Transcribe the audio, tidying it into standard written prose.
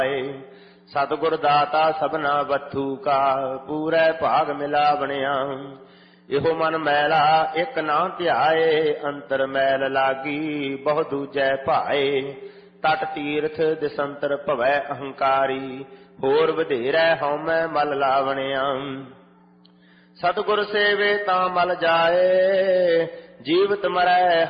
ਸਤਿਗੁਰ ਦਾਤਾ ਸਭਨਾ ਵਸਤੂ ਕਾ, ਪੂਰੇ ਭਾਗ ਮਿਲਾ ਬਣਿਆ। ਇਹੋ ਮਨ ਮੈਲਾ ਇੱਕ ਨਾ ਧਿਆਏ, ਅੰਤਰ ਮੈਲ ਲਾਗੀ ਬਹੁ ਦੂਜੈ ਭਾਏ। ਤਟ ਤੀਰਥ ਦਿਸੰਤਰ ਭਵੈ ਅਹੰਕਾਰੀ, ਹੋਰ ਵਧੇਰੈ ਹਉਮੈ ਮਲ ਲਾਵਣਿਆ। ਸਤਿਗੁਰ ਸੇਵੇ ਤਾਂ ਮਲ ਜਾਏ, ਜੀਵਤ ਮਰੈ